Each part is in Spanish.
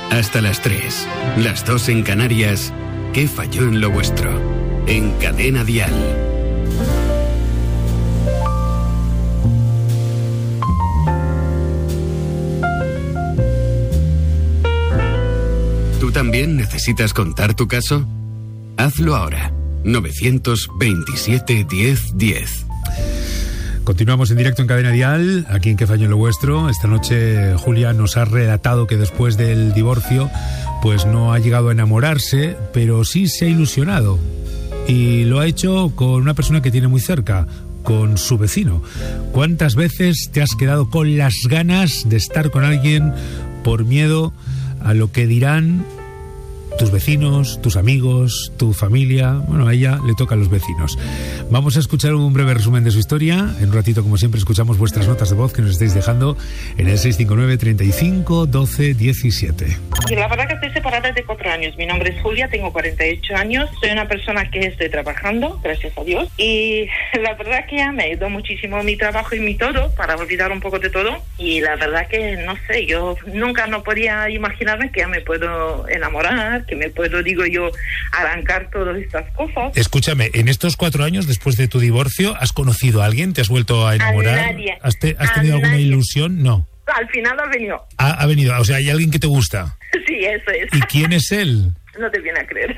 Hasta las 3, las 2 en Canarias. ¿Qué falló en lo vuestro? En Cadena Dial. ¿Tú también necesitas contar tu caso? Hazlo ahora. 927 10 10. Continuamos en directo en Cadena Dial, aquí en ¿Qué falló en lo vuestro? Esta noche Julia nos ha relatado que después del divorcio pues no ha llegado a enamorarse, pero sí se ha ilusionado. Y lo ha hecho con una persona que tiene muy cerca, con su vecino. ¿Cuántas veces te has quedado con las ganas de estar con alguien por miedo a lo que dirán tus vecinos, tus amigos, tu familia? Bueno, a ella le tocan los vecinos. Vamos a escuchar un breve resumen de su historia. En un ratito, como siempre, escuchamos vuestras notas de voz que nos estáis dejando en el 659 35 12 17. La verdad que estoy separada desde 4 años. Mi nombre es Julia, tengo 48 años. Soy una persona que estoy trabajando, gracias a Dios. Y la verdad que me ayudó muchísimo mi trabajo y mi todo para olvidar un poco de todo. Y la verdad que, no sé, yo nunca no podía imaginarme que ya me puedo enamorar, que me puedo, digo yo, arrancar todas estas cosas. Escúchame, en estos 4 años después de tu divorcio, ¿has conocido a alguien? ¿Te has vuelto a enamorar? A nadie. ¿Has tenido alguna ilusión? No. Al final ha venido. Ha venido, o sea, ¿hay alguien que te gusta? Sí, eso es. ¿Y quién es él? No te viene a creer.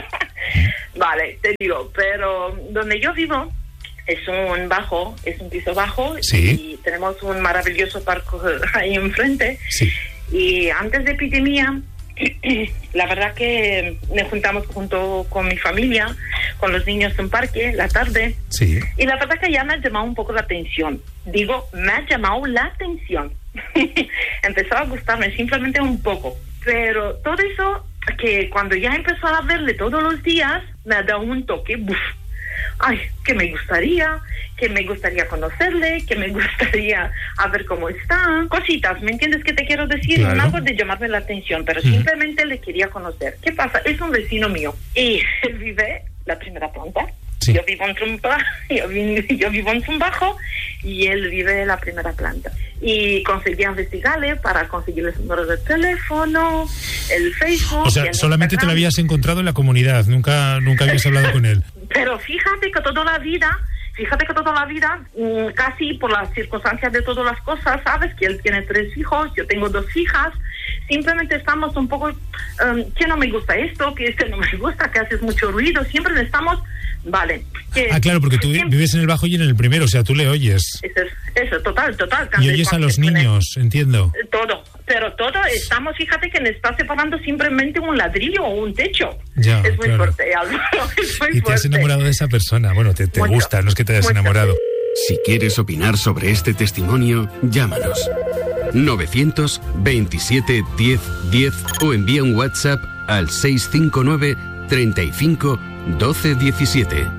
Vale, te digo, pero donde yo vivo es un piso bajo. Sí. Y tenemos un maravilloso parque ahí enfrente. Sí. Y antes de epidemia, la verdad que me juntamos junto con mi familia, con los niños en un parque, la tarde. Sí. Y la verdad que ya me ha llamado un poco la atención. Digo, me ha llamado la atención. Empezó a gustarme simplemente un poco. Pero todo eso, que cuando ya empezó a verle todos los días, me ha dado un toque, ¡buf! Ay, que me gustaría conocerle, que me gustaría a ver cómo está. Cositas, ¿me entiendes qué te quiero decir? Claro. No algo de llamarme la atención, pero simplemente le quería conocer. ¿Qué pasa? Es un vecino mío y él vive la primera planta. Sí. Yo vivo en un bajo y él vive en la primera planta. Y conseguí investigarle para conseguir el número de teléfono, el Facebook. O sea, solamente te lo habías encontrado en la comunidad, nunca habías hablado con él. Pero fíjate que toda la vida, casi por las circunstancias de todas las cosas, sabes que él tiene 3 hijos, yo tengo 2 hijas, simplemente estamos un poco, que no me gusta esto, que este no me gusta, que haces mucho ruido, siempre estamos, vale. Claro, porque tú vives en el bajo y en el primero, o sea, tú le oyes. Eso, total. Y oyes a los niños, entiendo. Todo, estamos, fíjate que nos está separando simplemente un ladrillo o un techo. Ya, es muy fuerte, Álvaro, es muy fuerte. Y te has enamorado de esa persona, bueno, te gusta, no es que te hayas enamorado. Si quieres opinar sobre este testimonio, llámanos. 927 10 10 o envía un WhatsApp al 659 35 12 17.